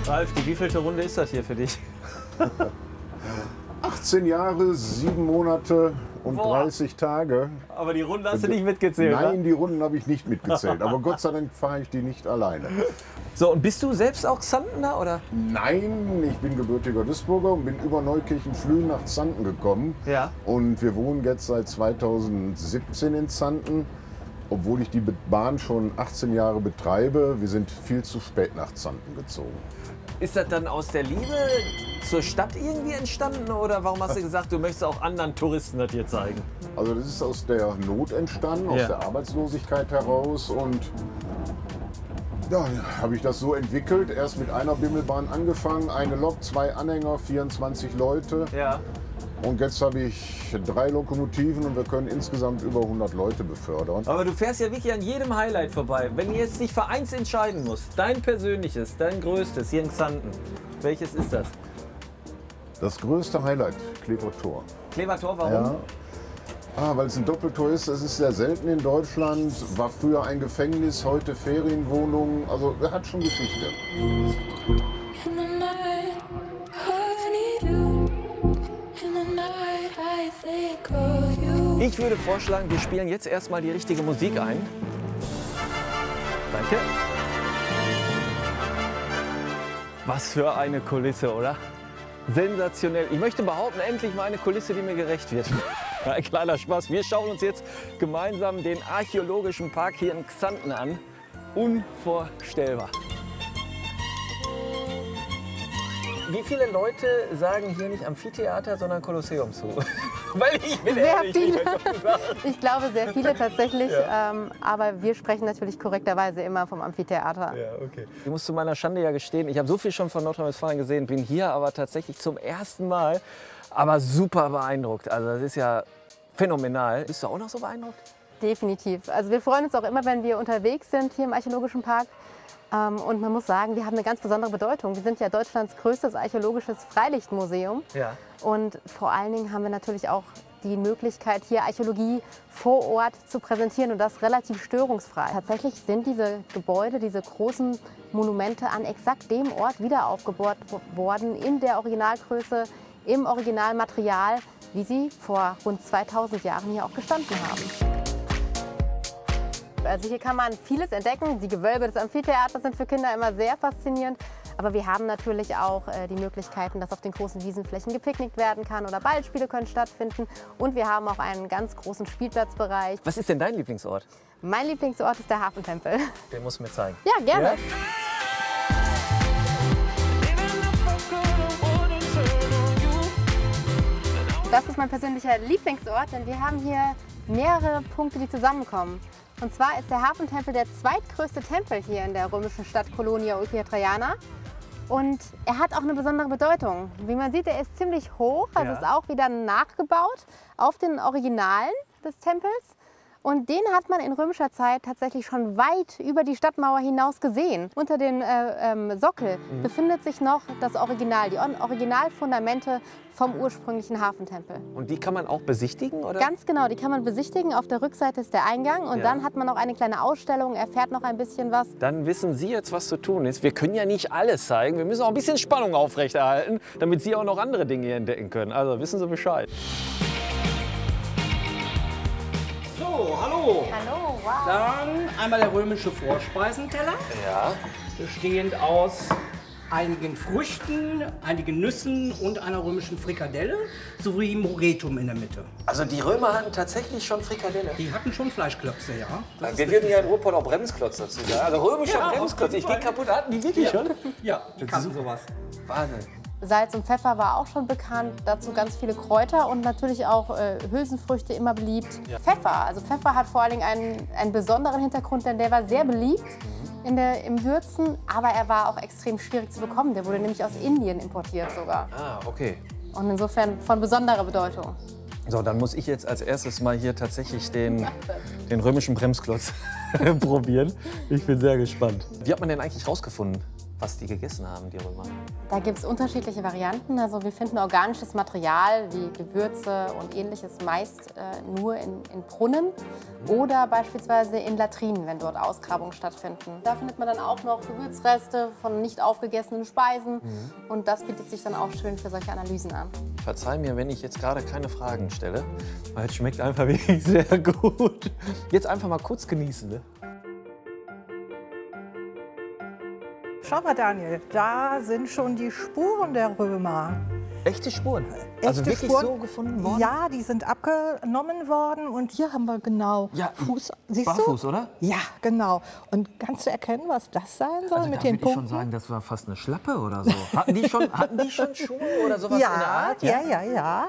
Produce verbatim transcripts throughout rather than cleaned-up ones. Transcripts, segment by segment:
Ralf, die wievielte Runde ist das hier für dich? achtzehn Jahre, sieben Monate und Boah. dreißig Tage. Aber die Runde hast du nicht mitgezählt, Nein, ne? die Runden habe ich nicht mitgezählt. Aber Gott sei Dank fahre ich die nicht alleine. So, und bist du selbst auch Xantener, oder? Nein, ich bin gebürtiger Duisburger und bin über Neukirchen-Flühen nach Xanten gekommen. Ja. Und wir wohnen jetzt seit zweitausendsiebzehn in Xanten. Obwohl ich die Bahn schon achtzehn Jahre betreibe, wir sind viel zu spät nach Xanten gezogen. Ist das dann aus der Liebe zur Stadt irgendwie entstanden? Oder warum hast du gesagt, du möchtest auch anderen Touristen das hier zeigen? Also das ist aus der Not entstanden, aus Ja. der Arbeitslosigkeit heraus. Und ja, habe ich das so entwickelt. Erst mit einer Bimmelbahn angefangen, eine Lok, zwei Anhänger, vierundzwanzig Leute. Ja. Und jetzt habe ich drei Lokomotiven und wir können insgesamt über hundert Leute befördern. Aber du fährst ja wirklich an jedem Highlight vorbei. Wenn ihr jetzt dich für eins entscheiden musst, dein persönliches, dein größtes hier in Xanten, welches ist das? Das größte Highlight, Klever Tor. Klever Tor, warum? Ja. Ah, weil es ein Doppeltor ist, das ist sehr selten in Deutschland. War früher ein Gefängnis, heute Ferienwohnung. Also er hat schon Geschichte. In the night, I need you. In the night, I think of you. Ich würde vorschlagen, wir spielen jetzt erstmal die richtige Musik ein. Danke. Was für eine Kulisse, oder? Sensationell. Ich möchte behaupten, endlich mal eine Kulisse, die mir gerecht wird. Ein kleiner Spaß. Wir schauen uns jetzt gemeinsam den archäologischen Park hier in Xanten an. Unvorstellbar. Wie viele Leute sagen hier nicht Amphitheater, sondern Kolosseum zu? Weil ich bin Sehr ehrlich, viele. ich Ich glaube, sehr viele tatsächlich. Ja. Ähm, aber wir sprechen natürlich korrekterweise immer vom Amphitheater. Ja, okay. Ich muss zu meiner Schande ja gestehen, ich habe so viel schon von Nordrhein-Westfalen gesehen, bin hier aber tatsächlich zum ersten Mal, aber super beeindruckt. Also das ist ja phänomenal. Bist du auch noch so beeindruckt? Definitiv. Also wir freuen uns auch immer, wenn wir unterwegs sind hier im Archäologischen Park. Ähm, und man muss sagen, wir haben eine ganz besondere Bedeutung. Wir sind ja Deutschlands größtes archäologisches Freilichtmuseum. Ja. Und vor allen Dingen haben wir natürlich auch die Möglichkeit, hier Archäologie vor Ort zu präsentieren und das relativ störungsfrei. Tatsächlich sind diese Gebäude, diese großen Monumente an exakt dem Ort wieder aufgebaut worden, in der Originalgröße, im Originalmaterial, wie sie vor rund zweitausend Jahren hier auch gestanden haben. Also hier kann man vieles entdecken. Die Gewölbe des Amphitheaters sind für Kinder immer sehr faszinierend. Aber wir haben natürlich auch äh, die Möglichkeiten, dass auf den großen Wiesenflächen gepicknickt werden kann oder Ballspiele können stattfinden. Und wir haben auch einen ganz großen Spielplatzbereich. Was ist denn dein Lieblingsort? Mein Lieblingsort ist der Hafentempel. Den musst du mir zeigen. Ja, gerne. Ja? Das ist mein persönlicher Lieblingsort, denn wir haben hier mehrere Punkte, die zusammenkommen. Und zwar ist der Hafentempel der zweitgrößte Tempel hier in der römischen Stadt Colonia Ulpia Traiana. Und er hat auch eine besondere Bedeutung. Wie man sieht, er ist ziemlich hoch, also Ja. ist auch wieder nachgebaut auf den Originalen des Tempels. Und den hat man in römischer Zeit tatsächlich schon weit über die Stadtmauer hinaus gesehen. Unter dem äh, ähm, Sockel Mhm. befindet sich noch das Original, die Originalfundamente vom ursprünglichen Hafentempel. Und die kann man auch besichtigen, oder? Ganz genau, die kann man besichtigen. Auf der Rückseite ist der Eingang und Ja. dann hat man noch eine kleine Ausstellung, erfährt noch ein bisschen was. Dann wissen Sie jetzt, was zu tun ist. Wir können ja nicht alles zeigen. Wir müssen auch ein bisschen Spannung aufrechterhalten, damit Sie auch noch andere Dinge hier entdecken können. Also wissen Sie Bescheid. So, hallo. Hallo, wow. Dann einmal der römische Vorspeisenteller, Ja. bestehend aus einigen Früchten, einigen Nüssen und einer römischen Frikadelle sowie Moretum in der Mitte. Also die Römer hatten tatsächlich schon Frikadelle. Die hatten schon Fleischklöpse, ja. Das ist Wir würden ja in Ruhrpott auch Bremsklotz dazu sagen. Also römischer Ja, auf Bremsklotz. jeden Ich gehe Fall. kaputt. Hatten die wirklich schon? Ja, die kannten sowas. Wahnsinn. Salz und Pfeffer war auch schon bekannt, dazu ganz viele Kräuter und natürlich auch äh, Hülsenfrüchte, immer beliebt. Ja. Pfeffer, also Pfeffer hat vor allen Dingen einen, einen besonderen Hintergrund, denn der war sehr beliebt in der, im Würzen, aber er war auch extrem schwierig zu bekommen. Der wurde nämlich aus Indien importiert sogar. Ah, okay. Und insofern von besonderer Bedeutung. So, dann muss ich jetzt als erstes mal hier tatsächlich den, den römischen Bremsklotz probieren. Ich bin sehr gespannt. Wie hat man denn eigentlich rausgefunden, was die gegessen haben, die Römer. Da gibt es unterschiedliche Varianten. Also wir finden organisches Material wie Gewürze und ähnliches meist äh, nur in, in Brunnen oder beispielsweise in Latrinen, wenn dort Ausgrabungen stattfinden. Da findet man dann auch noch Gewürzreste von nicht aufgegessenen Speisen mhm. und das bietet sich dann auch schön für solche Analysen an. Verzeih mir, wenn ich jetzt gerade keine Fragen stelle, weil es schmeckt einfach wirklich sehr gut. Jetzt einfach mal kurz genießen. Ne? Schau mal, Daniel, da sind schon die Spuren der Römer. Echte Spuren? Echte also wirklich Spuren, so gefunden worden? Ja, die sind abgenommen worden und hier haben wir genau ja, Fuß. Siehst Barfuß, du? oder? Ja, genau. Und kannst du erkennen, was das sein soll also mit da den würde ich Punkten? schon sagen, das war fast eine Schlappe oder so. Hatten die schon, hatten die schon Schuhe oder sowas ja, in der Art? Ja, ja, ja, ja.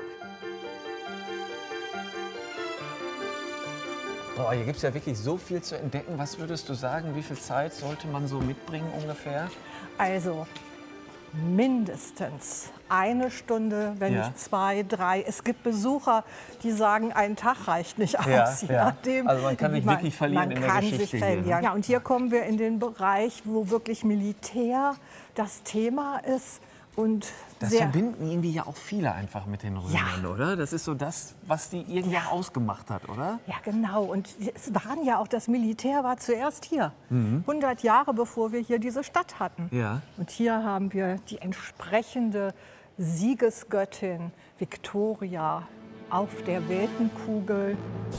Boah, hier gibt es ja wirklich so viel zu entdecken. Was würdest du sagen, wie viel Zeit sollte man so mitbringen ungefähr? Also mindestens eine Stunde, wenn Ja. nicht zwei, drei. Es gibt Besucher, die sagen, ein Tag reicht nicht aus. Ja, je ja. nachdem, Also man kann sich wie man- wirklich verlieren man in der kann Geschichte sich hier, verlieren. ne? Ja, und hier kommen wir in den Bereich, wo wirklich Militär das Thema ist. Und Das sehr, verbinden irgendwie ja auch viele einfach mit den Römern, Ja. oder? Das ist so das, was die irgendwie auch ausgemacht hat, oder? ja, genau. Und es waren ja auch, das Militär war zuerst hier. hundert Jahre bevor wir hier diese Stadt hatten. Ja. Und hier haben wir die entsprechende Siegesgöttin Victoria auf der Weltenkugel.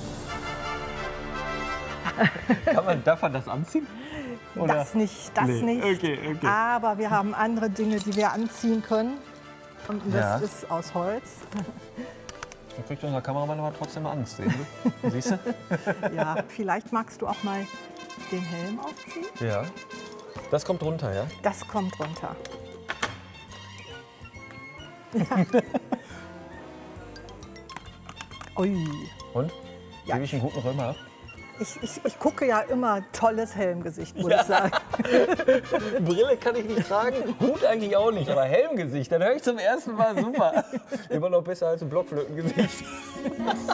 Kann man, darf man das anziehen? Oder? Das nicht, das Nee. nicht. Okay, okay. Aber wir haben andere Dinge, die wir anziehen können. Und das Ja. ist aus Holz. Da kriegt unser Kameramann aber trotzdem Angst, sehen du? Siehst du? Ja, vielleicht magst du auch mal den Helm aufziehen. Ja. Das kommt runter, ja? Das kommt runter. Ui. Und? Ja. Gebe ich einen guten Römer ab? Ich, ich, ich gucke ja immer tolles Helmgesicht, muss ich sagen. Brille kann ich nicht tragen, Hut eigentlich auch nicht, aber Helmgesicht, dann höre ich zum ersten Mal super. Immer noch besser als ein Blockflötengesicht.